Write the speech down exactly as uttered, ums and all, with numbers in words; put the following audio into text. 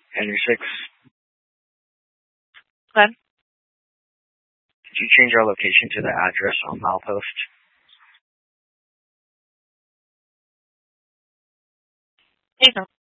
Henry six. Glenn? Did you change our location to the address on Milepost? Please no.